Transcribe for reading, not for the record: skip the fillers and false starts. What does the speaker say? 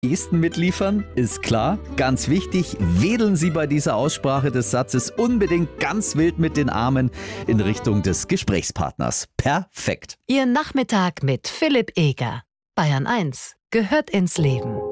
Gesten mitliefern, ist klar. Ganz wichtig, wedeln Sie bei dieser Aussprache des Satzes unbedingt ganz wild mit den Armen in Richtung des Gesprächspartners. Perfekt. Ihr Nachmittag mit Philipp Eger. Bayern 1 gehört ins Leben.